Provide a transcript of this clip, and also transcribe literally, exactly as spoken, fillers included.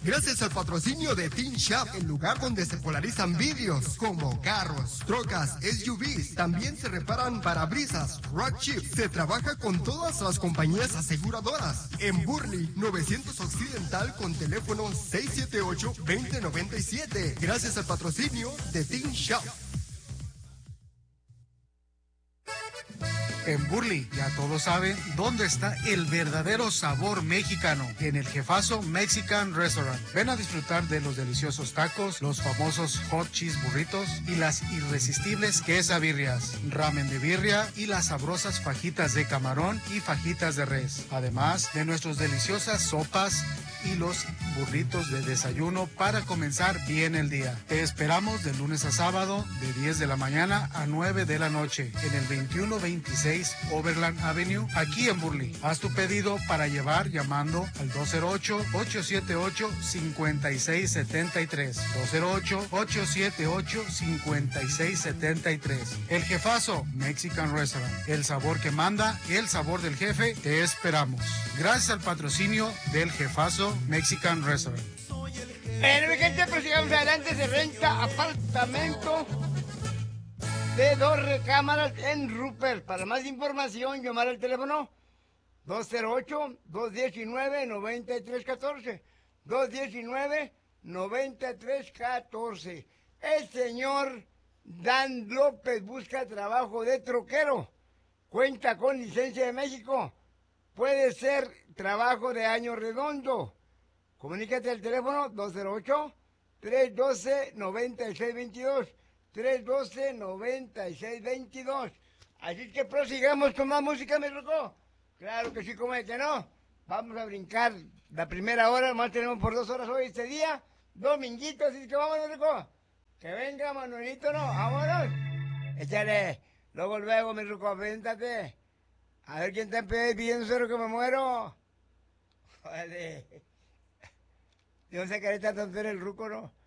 Gracias al patrocinio de Teen Shop, el lugar donde se polarizan vidrios como carros, trocas, S U Vs. También se reparan parabrisas, rock chips. Se trabaja con todas las compañías aseguradoras. En Burley, novecientos Occidental con teléfono seis siete ocho, dos cero nueve siete. Gracias al patrocinio de Teen Shop. En Burley, ya todos saben dónde está el verdadero sabor mexicano, en el Jefazo Mexican Restaurant. Ven a disfrutar de los deliciosos tacos, los famosos hot cheese burritos y las irresistibles quesabirrias, ramen de birria y las sabrosas fajitas de camarón y fajitas de res. Además de nuestras deliciosas sopas y los burritos de desayuno para comenzar bien el día. Te esperamos de lunes a sábado de diez de la mañana a nueve de la noche en el veintiuno veintiséis Overland Avenue, aquí en Burley. Haz tu pedido para llevar llamando al dos cero ocho, ocho siete ocho, cinco seis siete tres. dos cero ocho, ocho siete ocho, cinco seis siete tres. El Jefazo Mexican Restaurant. El sabor que manda, el sabor del jefe. Te esperamos. Gracias al patrocinio del Jefazo Mexican Restaurant. Bueno, mi gente, pues sigamos adelante. Se renta apartamento de dos recámaras en Rupert. Para más información, llamar al teléfono dos cero ocho, dos uno nueve, nueve tres uno cuatro. dos uno nueve, nueve tres uno cuatro. El señor Dan López busca trabajo de troquero. Cuenta con licencia de México. Puede ser trabajo de año redondo. Comunícate al teléfono dos cero ocho, tres uno dos, nueve seis dos dos. tres uno dos, nueve seis dos dos. Así que prosigamos con más música, ¿me loco? Claro que sí, como es que no. Vamos a brincar la primera hora, más tenemos por dos horas hoy este día. Dominguito, así que vámonos, loco. Que venga, Manuelito, ¿no? Vámonos. Échale. Luego, luego, mi loco, véntate. A ver quién está pidiendo cero que me muero. Joder. Yo sé que ahorita tontería el ruco, ¿no?